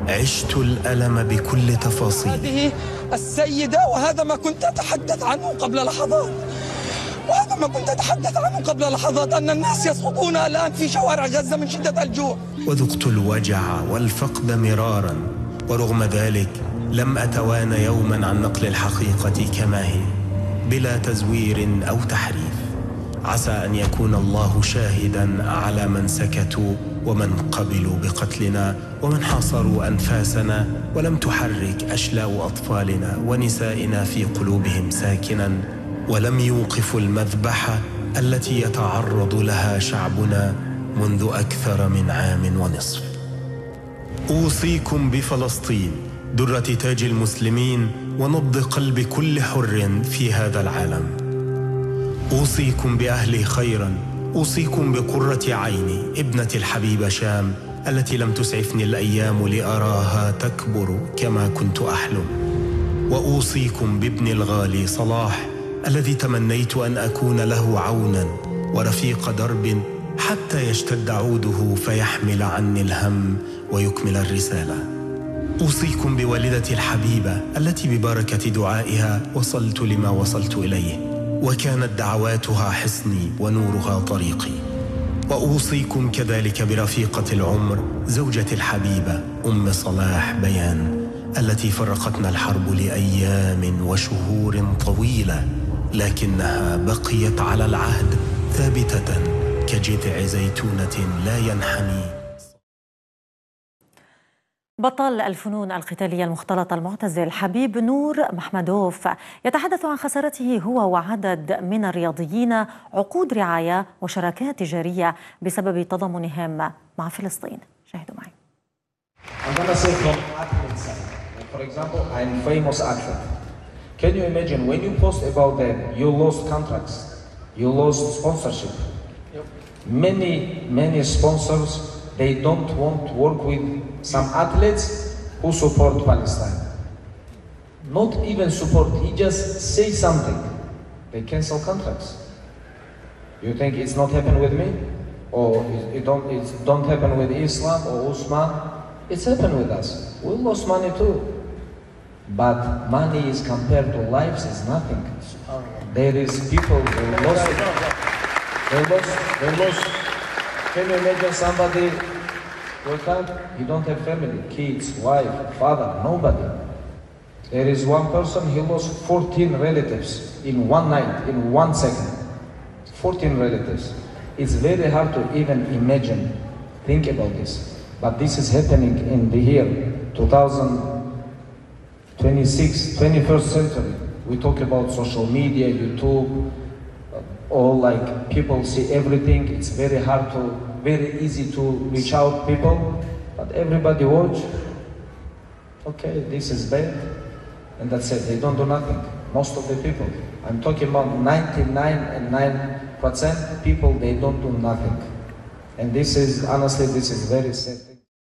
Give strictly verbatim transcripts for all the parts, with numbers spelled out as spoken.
عشت الألم بكل تفاصيله. هذه السيدة وهذا ما كنت أتحدث عنه قبل لحظات، وهذا ما كنت أتحدث عنه قبل لحظات، أن الناس يسقطون الآن في شوارع غزة من شدة الجوع. وذقت الوجع والفقد مرارا، ورغم ذلك لم أتوانى يوما عن نقل الحقيقة كما هي بلا تزوير أو تحريف. عسى أن يكون الله شاهدا على من سكتوا ومن قبلوا بقتلنا ومن حاصروا أنفاسنا ولم تحرك أشلاء أطفالنا ونسائنا في قلوبهم ساكنا، ولم يوقفوا المذبحة التي يتعرض لها شعبنا منذ أكثر من عام ونصف. أوصيكم بفلسطين درة تاج المسلمين ونبض قلب كل حر في هذا العالم. أوصيكم بأهلي خيرا، أوصيكم بقرة عيني ابنة الحبيبة شام التي لم تسعفني الأيام لأراها تكبر كما كنت أحلم. وأوصيكم بابني الغالي صلاح الذي تمنيت أن أكون له عونا ورفيق درب حتى يشتد عوده فيحمل عني الهم ويكمل الرسالة. أوصيكم بوالدتي الحبيبة التي ببركة دعائها وصلت لما وصلت إليه، وكانت دعواتها حصني ونورها طريقي. وأوصيكم كذلك برفيقة العمر زوجتي الحبيبة أم صلاح بيان التي فرقتنا الحرب لأيام وشهور طويلة، لكنها بقيت على العهد ثابتة كجذع زيتونة لا ينحني. بطل الفنون القتالية المختلطة المعتزل حبيب نور محمدوف يتحدث عن خسارته هو وعدد من الرياضيين عقود رعاية وشراكات تجارية بسبب تضامنهم مع فلسطين. شاهدوا معي. I'm gonna say from athlete side. Like for example, I'm famous athlete. Can you imagine when you post about that, you lost contracts, you lost sponsorship. Yep. Many, many sponsors, they don't want to work with some athletes who support Palestine. Not even support, he just say something. They cancel contracts. You think it's not happen with me? Or it don't, it don't happen with Islam or Usman? It's happened with us. We lost money too. But money is compared to lives is nothing. There is people who lost it. They lost, they lost. Can you imagine somebody wake up, he don't have family, kids, wife, father, nobody. There is one person, he lost fourteen relatives in one night, in one second. fourteen relatives. It's very hard to even imagine, think about this. But this is happening in the year two thousand twenty-six, twenty-first century. We talk about social media, YouTube, all like people see everything. It's very hard to, very easy to reach out people, but everybody watch. Okay, this is bad, and that's it. They don't do nothing. Most of the people. I'm talking about ninety-nine and nine percent people. They don't do nothing, and this is honestly, this is very sad.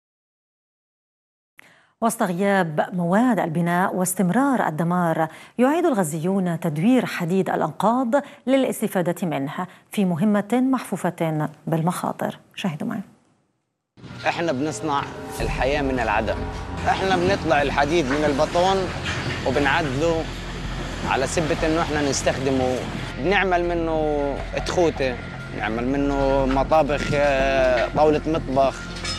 وسط غياب مواد البناء واستمرار الدمار، يعيد الغزيون تدوير حديد الأنقاض للاستفادة منه في مهمة محفوفة بالمخاطر. شاهدوا معي. احنا بنصنع الحياة من العدم. احنا بنطلع الحديد من البطون وبنعدله على سبة انه احنا نستخدمه، بنعمل منه اتخوته، نعمل منه مطابخ، طاولة مطبخ،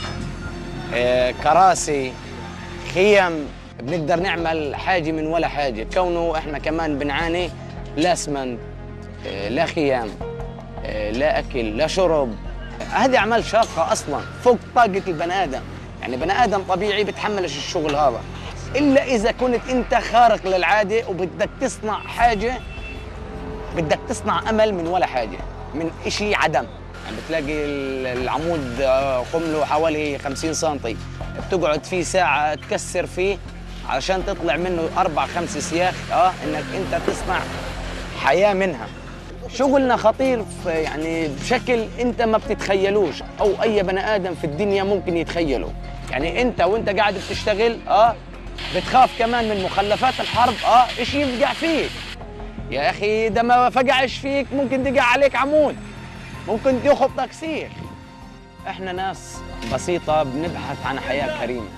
كراسي، خيم. بنقدر نعمل حاجة من ولا حاجة، كونه احنا كمان بنعاني لا اسمنت، لا خيام، لا اكل، لا شرب. هذه اعمال شاقة اصلا فوق طاقة البني ادم، يعني بني ادم طبيعي بتحملش الشغل هذا الا اذا كنت انت خارق للعادة وبدك تصنع حاجة، بدك تصنع امل من ولا حاجة، من اشي عدم. يعني بتلاقي العمود قمله حوالي خمسين سنتي، بتقعد فيه ساعة تكسر فيه علشان تطلع منه أربع خمس سياخ، اه إنك أنت تصنع حياة منها. شغلنا خطير يعني بشكل أنت ما بتتخيلوش، أو أي بني آدم في الدنيا ممكن يتخيله. يعني أنت وأنت قاعد بتشتغل اه بتخاف كمان من مخلفات الحرب، اه إيش يفقع فيك. يا أخي ده ما فقعش فيك ممكن تقع عليك عمود، ممكن يخبطك سيخ. احنا ناس بسيطة بنبحث عن حياة كريمة.